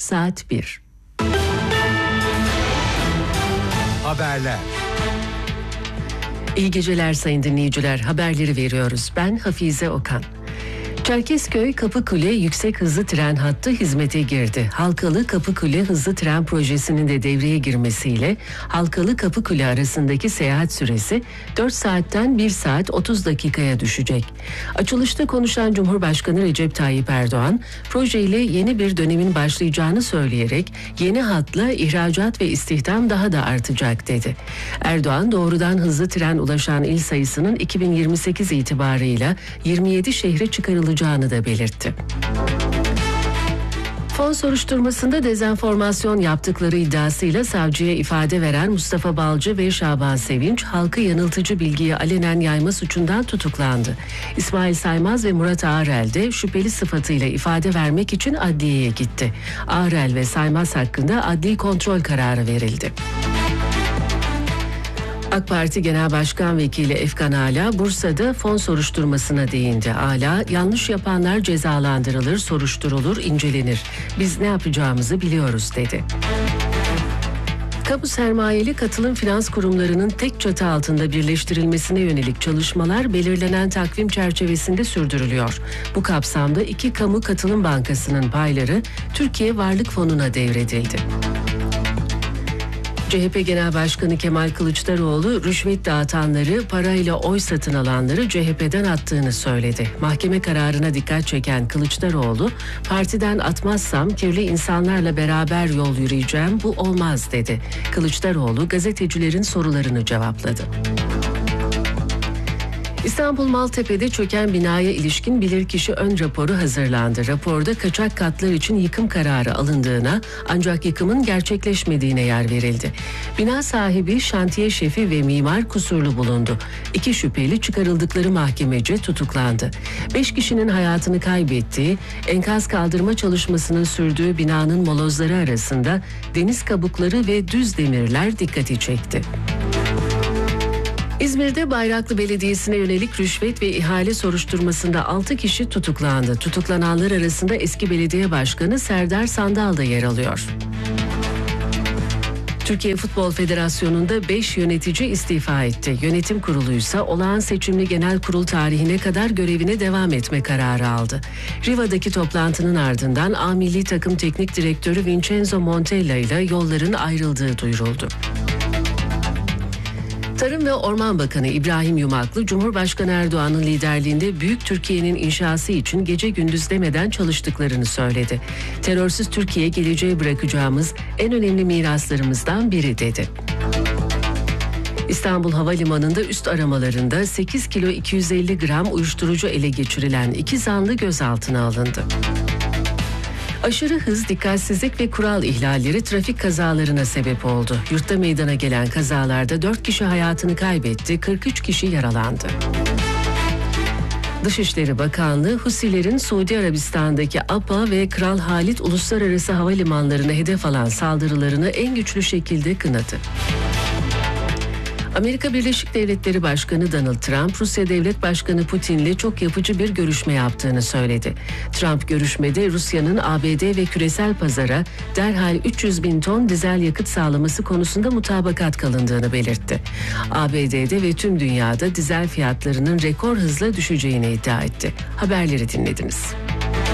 saat 1. Haberler. İyi geceler sayın dinleyiciler. Haberleri veriyoruz. Ben Hafize Okan. Çerkezköy Kapıkule yüksek hızlı tren hattı hizmete girdi. Halkalı Kapıkule hızlı tren projesinin de devreye girmesiyle Halkalı Kapıkule arasındaki seyahat süresi 4 saatten 1 saat 30 dakikaya düşecek. Açılışta konuşan Cumhurbaşkanı Recep Tayyip Erdoğan, projeyle yeni bir dönemin başlayacağını söyleyerek yeni hatla ihracat ve istihdam daha da artacak dedi. Erdoğan doğrudan hızlı tren ulaşan il sayısının 2028 itibarıyla 27 şehre çıkarılacağını da belirtti. Fon soruşturmasında dezenformasyon yaptıkları iddiasıyla savcıya ifade veren Mustafa Balcı ve Şaban Sevinç, halkı yanıltıcı bilgiyi alenen yayma suçundan tutuklandı. İsmail Saymaz ve Murat Ağrel de şüpheli sıfatıyla ifade vermek için adliyeye gitti. Ağrel ve Saymaz hakkında adli kontrol kararı verildi. AK Parti Genel Başkan Vekili Efkan Ala, Bursa'da fon soruşturmasına değindi. Ala, yanlış yapanlar cezalandırılır, soruşturulur, incelenir. Biz ne yapacağımızı biliyoruz dedi. Kamu sermayeli katılım finans kurumlarının tek çatı altında birleştirilmesine yönelik çalışmalar belirlenen takvim çerçevesinde sürdürülüyor. Bu kapsamda 2 kamu katılım bankasının payları Türkiye Varlık Fonu'na devredildi. CHP Genel Başkanı Kemal Kılıçdaroğlu, rüşvet dağıtanları, parayla oy satın alanları CHP'den attığını söyledi. Mahkeme kararına dikkat çeken Kılıçdaroğlu, partiden atmazsam kirli insanlarla beraber yol yürüyeceğim, bu olmaz dedi. Kılıçdaroğlu gazetecilerin sorularını cevapladı. İstanbul Maltepe'de çöken binaya ilişkin bilirkişi ön raporu hazırlandı. Raporda kaçak katlar için yıkım kararı alındığına ancak yıkımın gerçekleşmediğine yer verildi. Bina sahibi, şantiye şefi ve mimar kusurlu bulundu. 2 şüpheli çıkarıldıkları mahkemece tutuklandı. 5 kişinin hayatını kaybettiği, enkaz kaldırma çalışmasının sürdüğü binanın molozları arasında deniz kabukları ve düz demirler dikkati çekti. İzmir'de Bayraklı Belediyesi'ne yönelik rüşvet ve ihale soruşturmasında 6 kişi tutuklandı. Tutuklananlar arasında eski belediye başkanı Serdar Sandal da yer alıyor. Türkiye Futbol Federasyonu'nda 5 yönetici istifa etti. Yönetim kurulu ise olağan seçimli genel kurul tarihine kadar görevine devam etme kararı aldı. Riva'daki toplantının ardından A Milli Takım Teknik Direktörü Vincenzo Montella ile yolların ayrıldığı duyuruldu. Tarım ve Orman Bakanı İbrahim Yumaklı, Cumhurbaşkanı Erdoğan'ın liderliğinde Büyük Türkiye'nin inşası için gece gündüz demeden çalıştıklarını söyledi. Terörsüz Türkiye geleceğe bırakacağımız en önemli miraslarımızdan biri dedi. İstanbul Havalimanı'nda üst aramalarında 8 kilo 250 gram uyuşturucu ele geçirilen 2 zanlı gözaltına alındı. Aşırı hız, dikkatsizlik ve kural ihlalleri trafik kazalarına sebep oldu. Yurtta meydana gelen kazalarda 4 kişi hayatını kaybetti, 43 kişi yaralandı. Dışişleri Bakanlığı, Husilerin Suudi Arabistan'daki APA ve Kral Halid uluslararası havalimanlarına hedef alan saldırılarını en güçlü şekilde kınadı. Amerika Birleşik Devletleri Başkanı Donald Trump, Rusya Devlet Başkanı Putin'le çok yapıcı bir görüşme yaptığını söyledi. Trump görüşmede Rusya'nın ABD ve küresel pazara derhal 300 bin ton dizel yakıt sağlaması konusunda mutabakat kalındığını belirtti. ABD'de ve tüm dünyada dizel fiyatlarının rekor hızla düşeceğini iddia etti. Haberleri dinlediniz.